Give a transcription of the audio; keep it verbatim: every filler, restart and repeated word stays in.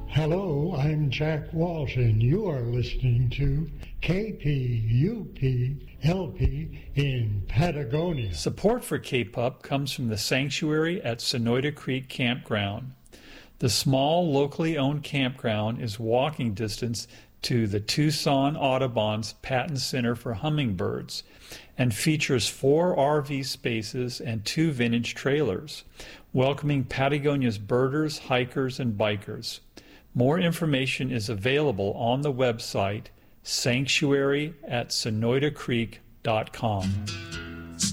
Hello, I'm Jack Walsh, and you are listening to K P U P L P in Patagonia. Support for K P U P comes from the sanctuary at Sonoyta Creek Campground. The small, locally owned campground is walking distance to the Tucson Audubon's Patton Center for Hummingbirds and features four R V spaces and two vintage trailers, welcoming Patagonia's birders, hikers, and bikers. More information is available on the website sanctuary at sonoyta creek dot com.